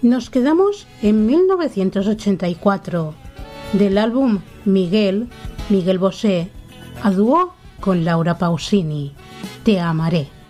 Nos quedamos en 1984, del álbum Miguel Bosé, a dúo con Laura Pausini, Te amaré.